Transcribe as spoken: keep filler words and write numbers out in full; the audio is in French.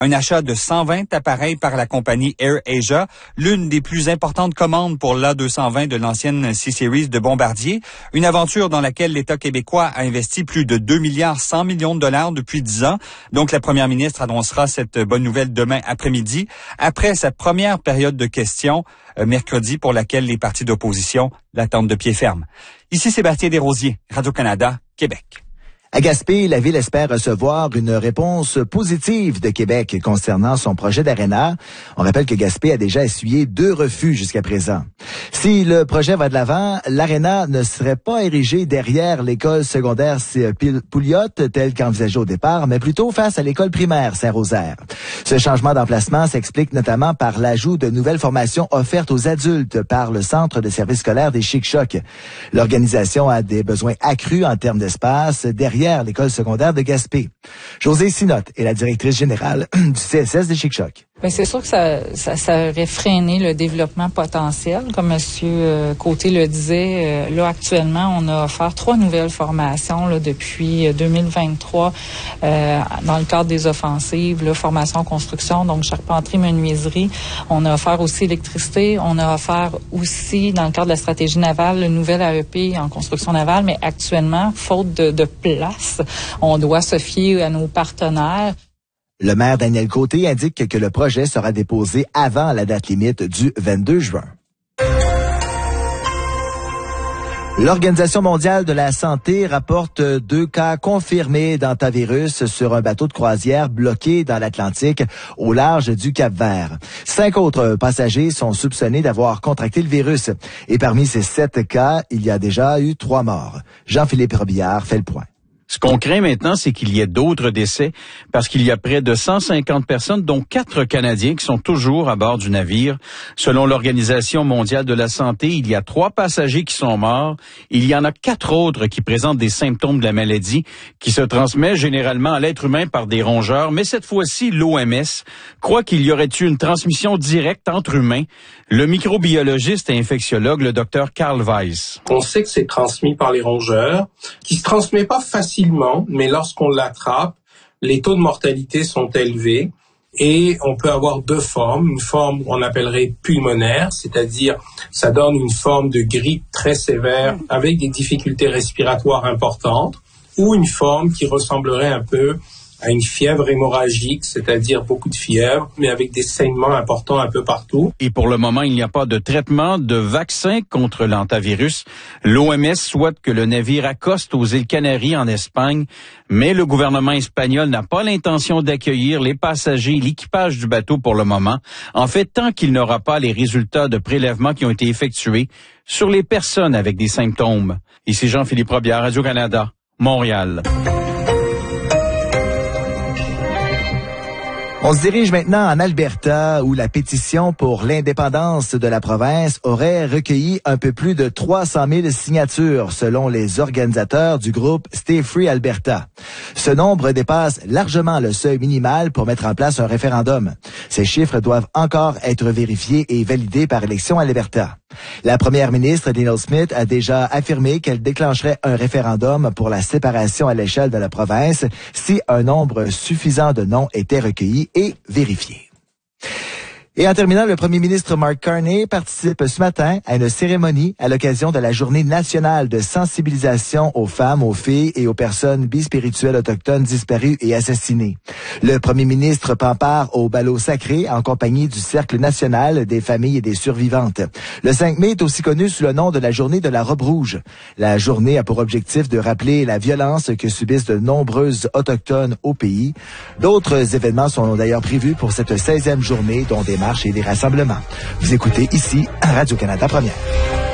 Un achat de cent vingt appareils par la compagnie AirAsia, l'une des plus importantes commandes pour l'A deux cent vingt de l'ancienne C-Series de Bombardier. Une aventure dans laquelle l'État québécois a investi plus de deux milliards cent millions de dollars depuis dix ans. Donc, la première ministre annoncera cette bonne nouvelle demain après-midi, après sa première période de questions, euh, mercredi, pour laquelle les partis d'opposition l'attendent de pied ferme. Ici Sébastien Desrosiers, Radio-Canada, Québec. À Gaspé, la ville espère recevoir une réponse positive de Québec concernant son projet d'aréna. On rappelle que Gaspé a déjà essuyé deux refus jusqu'à présent. Si le projet va de l'avant, l'aréna ne serait pas érigée derrière l'école secondaire Pouliot, telle qu'envisagée au départ, mais plutôt face à l'école primaire Saint-Rosaire. Ce changement d'emplacement s'explique notamment par l'ajout de nouvelles formations offertes aux adultes par le Centre de services scolaires des Chic-Chocs. L'organisation a des besoins accrus en termes d'espace derrière l'école secondaire de Gaspé. Josée Sinotte est la directrice générale du C S S des Chic-Chocs. Bien, c'est sûr que ça, ça, ça aurait freiné le développement potentiel. Comme M. Côté le disait, là, actuellement, on a offert trois nouvelles formations là, depuis deux mille vingt-trois euh, dans le cadre des offensives, là, formation en construction, donc charpenterie, menuiserie. On a offert aussi électricité. On a offert aussi, dans le cadre de la stratégie navale, le nouvel A E P en construction navale. Mais actuellement, faute de, de place, on doit se fier à nos partenaires. Le maire Daniel Côté indique que le projet sera déposé avant la date limite du vingt-deux juin. L'Organisation mondiale de la santé rapporte deux cas confirmés d'hantavirus sur un bateau de croisière bloqué dans l'Atlantique au large du Cap-Vert. Cinq autres passagers sont soupçonnés d'avoir contracté le virus. Et parmi ces sept cas, il y a déjà eu trois morts. Jean-Philippe Robillard fait le point. Ce qu'on craint maintenant, c'est qu'il y ait d'autres décès parce qu'il y a près de cent cinquante personnes, dont quatre Canadiens, qui sont toujours à bord du navire. Selon l'Organisation mondiale de la santé, il y a trois passagers qui sont morts. Il y en a quatre autres qui présentent des symptômes de la maladie qui se transmet généralement à l'être humain par des rongeurs. Mais cette fois-ci, l'O M S croit qu'il y aurait eu une transmission directe entre humains. Le microbiologiste et infectiologue, le docteur Karl Weiss. On sait que c'est transmis par les rongeurs, qui se transmet pas facilement, mais lorsqu'on l'attrape, les taux de mortalité sont élevés et on peut avoir deux formes. Une forme qu'on appellerait pulmonaire, c'est-à-dire ça donne une forme de grippe très sévère avec des difficultés respiratoires importantes, ou une forme qui ressemblerait un peu à une fièvre hémorragique, c'est-à-dire beaucoup de fièvre, mais avec des saignements importants un peu partout. Et pour le moment, il n'y a pas de traitement, de vaccin contre l'hantavirus. L'O M S souhaite que le navire accoste aux îles Canaries en Espagne, mais le gouvernement espagnol n'a pas l'intention d'accueillir les passagers et l'équipage du bateau pour le moment. En fait, tant qu'il n'aura pas les résultats de prélèvements qui ont été effectués sur les personnes avec des symptômes. Ici Jean-Philippe Robillard, Radio-Canada, Montréal. On se dirige maintenant en Alberta, où la pétition pour l'indépendance de la province aurait recueilli un peu plus de trois cent mille signatures, selon les organisateurs du groupe Stay Free Alberta. Ce nombre dépasse largement le seuil minimal pour mettre en place un référendum. Ces chiffres doivent encore être vérifiés et validés par élection à l'Alberta. La première ministre, Danielle Smith, a déjà affirmé qu'elle déclencherait un référendum pour la séparation à l'échelle de la province si un nombre suffisant de noms était recueilli et vérifié. Et en terminant, le premier ministre Mark Carney participe ce matin à une cérémonie à l'occasion de la journée nationale de sensibilisation aux femmes, aux filles et aux personnes bispirituelles autochtones disparues et assassinées. Le premier ministre prend part au ballot sacré en compagnie du Cercle national des familles et des survivantes. Le cinq mai est aussi connu sous le nom de la journée de la robe rouge. La journée a pour objectif de rappeler la violence que subissent de nombreuses autochtones au pays. D'autres événements sont d'ailleurs prévus pour cette seizième journée, dont des marches et des rassemblements. Vous écoutez ici Radio-Canada Première.